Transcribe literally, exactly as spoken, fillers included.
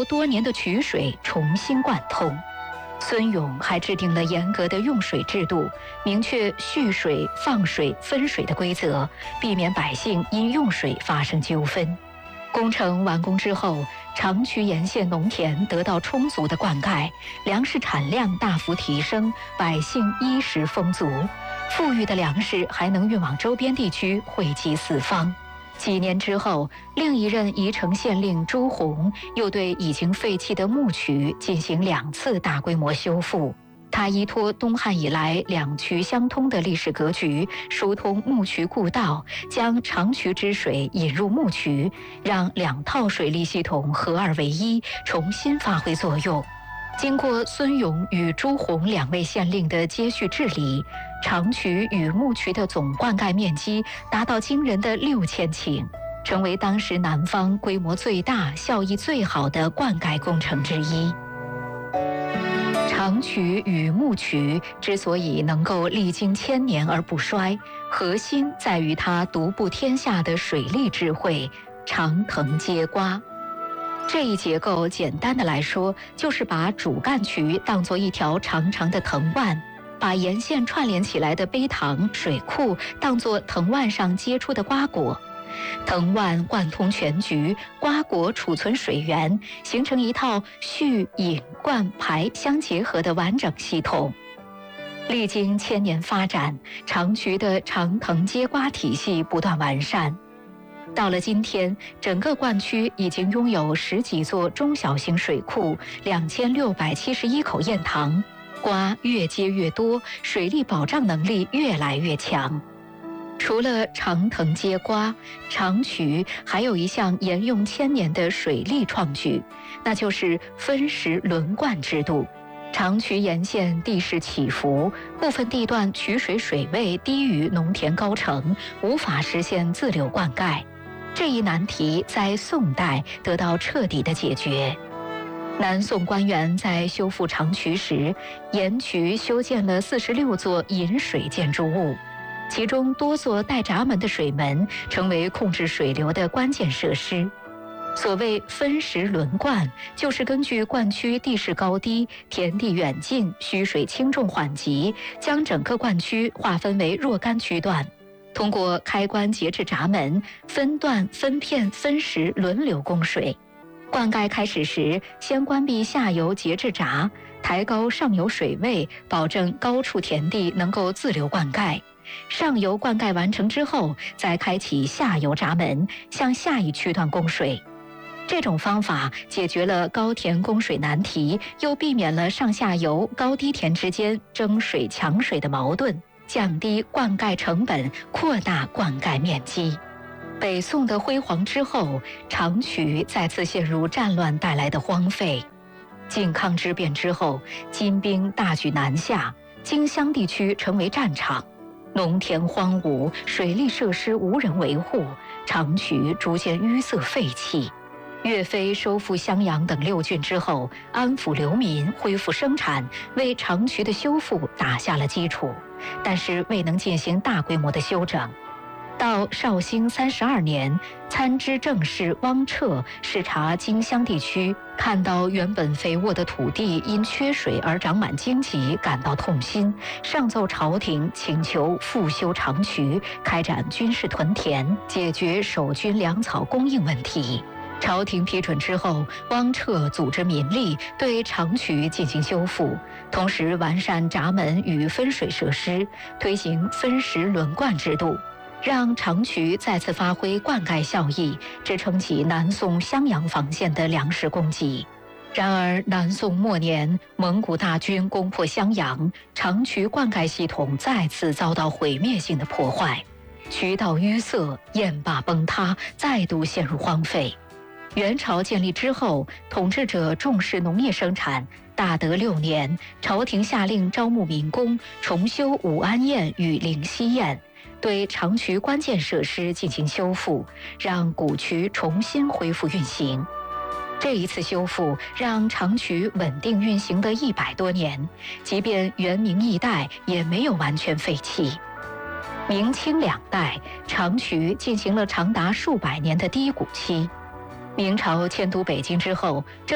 多年的渠水重新贯通。孙勇还制定了严格的用水制度，明确蓄水、放水、分水的规则，避免百姓因用水发生纠纷。工程完工之后，长渠沿线农田得到充足的灌溉，粮食产量大幅提升，百姓衣食丰足，富裕的粮食还能运往周边地区，惠及四方。几年之后，另一任宜城县令朱洪又对已经废弃的牧渠进行两次大规模修复。他依托东汉以来两渠相通的历史格局，疏通牧渠故道，将长渠之水引入牧渠，让两套水利系统合二为一，重新发挥作用。经过孙勇与朱洪两位县令的接续治理，长渠与牧渠的总灌溉面积达到惊人的六千顷，成为当时南方规模最大、效益最好的灌溉工程之一。长渠与牧渠之所以能够历经千年而不衰，核心在于它独步天下的水利智慧——长藤接瓜。这一结构简单的来说，就是把主干渠当作一条长长的藤蔓，把沿线串联起来的陂塘、水库当作藤蔓上结出的瓜果。藤蔓贯通全局，瓜果储存水源，形成一套蓄、引、灌、排相结合的完整系统。历经千年发展，长渠的长藤接瓜体系不断完善。到了今天，整个灌区已经拥有十几座中小型水库，两千六百七十一口堰塘，瓜越接越多，水利保障能力越来越强。除了长藤接瓜，长渠还有一项沿用千年的水利创举，那就是分时轮灌制度。长渠沿线地势起伏，部分地段渠水水位低于农田高程，无法实现自流灌溉。这一难题在宋代得到彻底的解决。南宋官员在修复长渠时，沿渠修建了四十六座引水建筑物，其中多座带闸门的水门成为控制水流的关键设施。所谓分时轮灌，就是根据灌区地势高低、田地远近、需水轻重缓急，将整个灌区划分为若干区段，通过开关节制闸门，分段、分片、分时轮流供水。灌溉开始时，先关闭下游节制闸，抬高上游水位，保证高处田地能够自流灌溉。上游灌溉完成之后，再开启下游闸门，向下一区段供水。这种方法解决了高田供水难题，又避免了上下游高低田之间争水抢水的矛盾，降低灌溉成本，扩大灌溉面积。北宋的辉煌之后，长渠再次陷入战乱带来的荒废。靖康之变之后，金兵大举南下，荆襄地区成为战场，农田荒芜，水利设施无人维护，长渠逐渐淤塞废弃。岳飞收复襄阳等六郡之后，安抚流民，恢复生产，为长渠的修复打下了基础，但是未能进行大规模的修整。到绍兴三十二年，参知政事汪彻视察荆襄地区，看到原本肥沃的土地因缺水而长满荆棘，感到痛心，上奏朝廷请求复修长渠，开展军事屯田，解决守军粮草供应问题。朝廷批准之后，汪彻组织民力对长渠进行修复，同时完善闸门与分水设施，推行分时轮灌制度，让长渠再次发挥灌溉效益，支撑起南宋襄阳防线的粮食供给。然而，南宋末年，蒙古大军攻破襄阳，长渠灌溉系统再次遭到毁灭性的破坏，渠道淤塞，堰坝崩塌，再度陷入荒废。元朝建立之后，统治者重视农业生产。大德六年，朝廷下令招募民工，重修武安堰与灵溪堰，对长渠关键设施进行修复，让古渠重新恢复运行。这一次修复让长渠稳定运行了一百多年，即便元明易代，也没有完全废弃。明清两代，长渠进行了长达数百年的低谷期。明朝迁都北京之后，